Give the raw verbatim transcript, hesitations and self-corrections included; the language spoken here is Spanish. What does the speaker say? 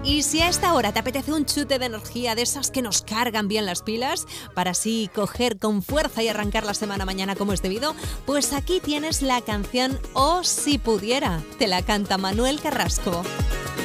Y si a esta hora te apetece un chute de energía de esas que nos cargan bien las pilas, para así coger con fuerza y arrancar la semana mañana como es debido, pues aquí tienes la canción Oh Si Pudiera. Te la canta Manuel Carrasco.